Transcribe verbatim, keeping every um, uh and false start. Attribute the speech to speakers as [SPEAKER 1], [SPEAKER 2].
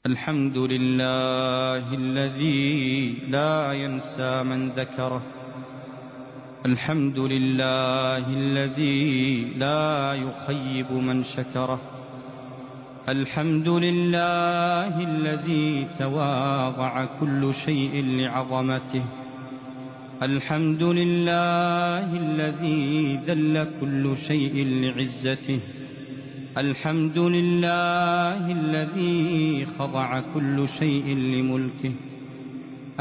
[SPEAKER 1] الحمد لله الذي لا ينسى من ذكره، الحمد لله الذي لا يخيب من شكره، الحمد لله الذي تواضع كل شيء لعظمته، الحمد لله الذي ذل كل شيء لعزته، الحمد لله الذي خضع كل شيء لملكه،